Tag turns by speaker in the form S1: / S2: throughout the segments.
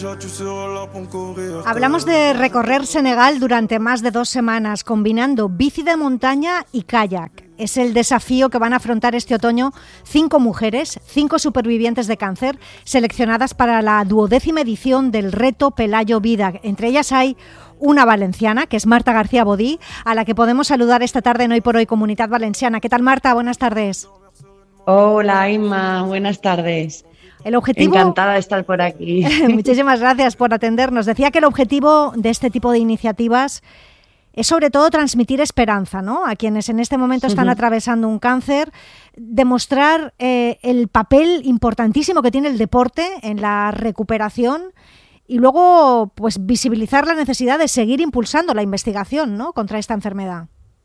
S1: Hablamos de recorrer Senegal durante más de 2 semanas, combinando bici de montaña y kayak. Es el desafío que van a afrontar este otoño 5 mujeres, 5 supervivientes de cáncer, seleccionadas para la 12ª edición del reto Pelayo Vida. Entre ellas hay una valenciana, que es Marta García Bodí, a la que podemos saludar esta tarde en Hoy por Hoy Comunidad Valenciana. ¿Qué tal, Marta? Buenas tardes.
S2: Hola, Inma. Buenas tardes.
S1: El objetivo...
S2: Encantada de estar por aquí.
S1: Muchísimas gracias por atendernos. Decía que el objetivo de este tipo de iniciativas es sobre todo transmitir esperanza, ¿no?, a quienes en este momento están atravesando un cáncer, demostrar el papel importantísimo que tiene el deporte en la recuperación y luego pues visibilizar la necesidad de seguir impulsando la investigación, ¿no?, contra esta enfermedad.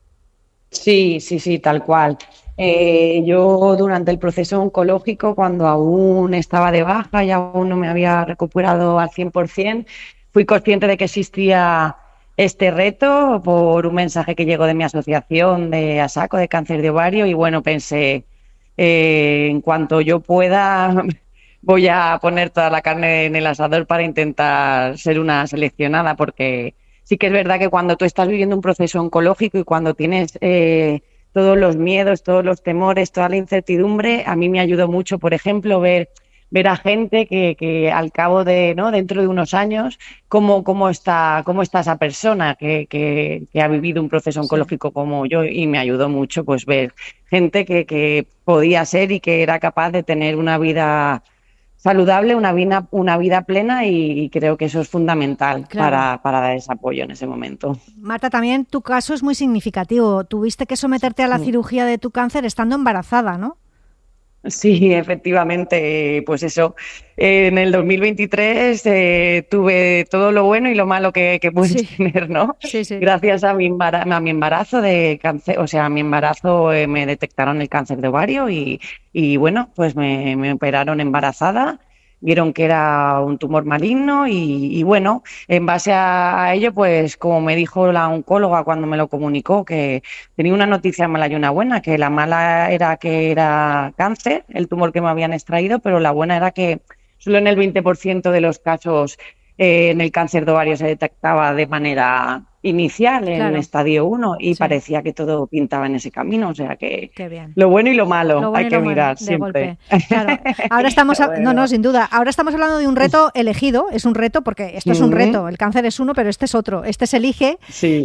S2: Sí, tal cual. Yo durante el proceso oncológico, cuando aún estaba de baja y aún no me había recuperado al 100%, fui consciente de que existía este reto por un mensaje que llegó de mi asociación de ASACO, de cáncer de ovario, y bueno, pensé, en cuanto yo pueda, voy a poner toda la carne en el asador para intentar ser una seleccionada, porque sí que es verdad que cuando tú estás viviendo un proceso oncológico y cuando tienes todos los miedos, todos los temores, toda la incertidumbre, a mí me ayudó mucho, por ejemplo, ver a gente que al cabo de, ¿no?, dentro de unos años, cómo está esa persona que ha vivido un proceso oncológico como yo, y me ayudó mucho pues ver gente que podía ser y que era capaz de tener una vida saludable, una vida plena, y creo que eso es fundamental, claro, para dar ese apoyo en ese momento.
S1: Marta, también tu caso es muy significativo. Tuviste que someterte a la cirugía de tu cáncer estando embarazada, ¿no?
S2: Sí, efectivamente, pues eso. En el 2023 tuve todo lo bueno y lo malo que puedes tener, ¿no?
S1: Sí.
S2: Gracias a mi embarazo de cáncer, o sea, a mi embarazo me detectaron el cáncer de ovario y bueno, pues me operaron embarazada. Vieron que era un tumor maligno y bueno, en base a ello, pues como me dijo la oncóloga cuando me lo comunicó, que tenía una noticia mala y una buena, que la mala era que era cáncer, el tumor que me habían extraído, pero la buena era que solo en el 20% de los casos en el cáncer de ovario se detectaba de manera inicial, en estadio 1, y parecía que todo pintaba en ese camino, o sea que lo bueno y lo malo hay que mirar siempre.
S1: Claro. Ahora estamos, no, sin duda, ahora estamos hablando de un reto elegido, es un reto porque esto es un reto, el cáncer es uno, pero este es otro, este se elige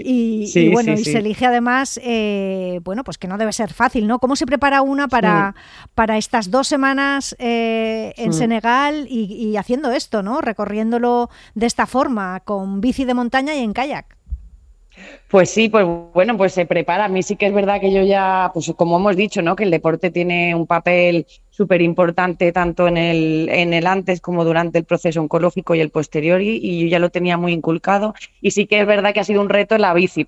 S1: y se elige además, bueno, pues que no debe ser fácil, ¿no? ¿Cómo se prepara una para estas 2 semanas en Senegal y haciendo esto, ¿no?, recorriéndolo de esta forma, con bici de montaña y en kayak?
S2: Pues sí, pues bueno, pues se prepara. A mí sí que es verdad que yo ya, pues como hemos dicho, ¿no?, que el deporte tiene un papel súper importante tanto en el antes como durante el proceso oncológico y el posterior, y yo ya lo tenía muy inculcado. Y sí que es verdad que ha sido un reto la bici,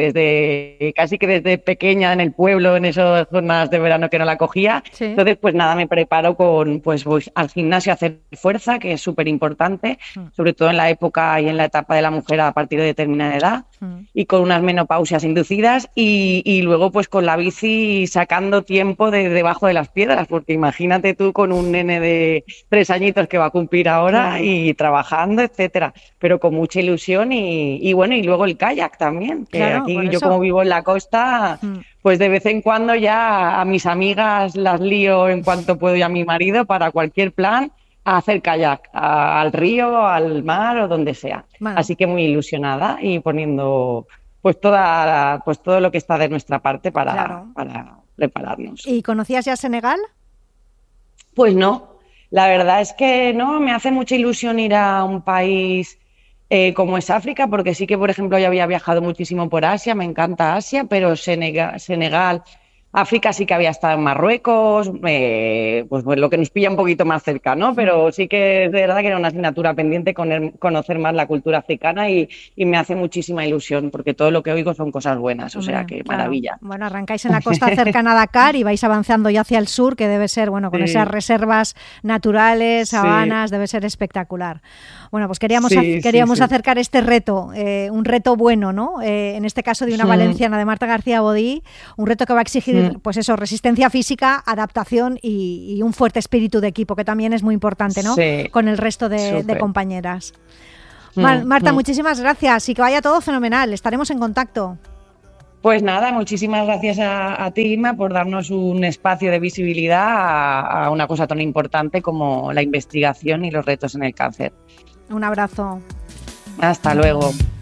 S2: porque casi que desde pequeña en el pueblo, en esas jornadas de verano que no la cogía, entonces pues nada, me preparo pues voy al gimnasio a hacer fuerza, que es súper importante, sobre todo en la época y en la etapa de la mujer a partir de determinada edad, y con unas menopausias inducidas, y luego pues con la bici sacando tiempo de debajo de las piedras, porque imagínate tú con un nene de 3 añitos que va a cumplir ahora y trabajando, etcétera, pero con mucha ilusión y bueno, y luego el kayak también, que aquí yo como vivo en la costa, pues de vez en cuando ya a mis amigas las lío en cuanto puedo, y a mi marido para cualquier plan a hacer kayak, al río, al mar o donde sea. Bueno. Así que muy ilusionada y poniendo pues todo lo que está de nuestra parte para prepararnos.
S1: ¿Y conocías ya Senegal?
S2: Pues no, la verdad es que no, me hace mucha ilusión ir a un país como es África, porque sí que, por ejemplo, ya había viajado muchísimo por Asia, me encanta Asia, pero Senegal, África sí que había estado en Marruecos, pues lo que nos pilla un poquito más cerca, ¿no? Pero sí que es de verdad que era una asignatura pendiente conocer más la cultura africana y me hace muchísima ilusión, porque todo lo que oigo son cosas buenas, o sea que maravilla.
S1: Bueno, arrancáis en la costa cercana a Dakar y vais avanzando ya hacia el sur, que debe ser, bueno, con esas reservas naturales, sabanas, debe ser espectacular. Bueno, pues queríamos acercar este reto, un reto bueno, ¿no? En este caso de una valenciana, de Marta García Bodí, un reto que va a exigir conseguir, pues eso, resistencia física, adaptación y un fuerte espíritu de equipo, que también es muy importante, ¿no?
S2: Sí.
S1: Con el resto de compañeras. Marta, muchísimas gracias y que vaya todo fenomenal. Estaremos en contacto.
S2: Pues nada, muchísimas gracias a ti, Inma, por darnos un espacio de visibilidad a una cosa tan importante como la investigación y los retos en el cáncer.
S1: Un abrazo.
S2: Hasta luego.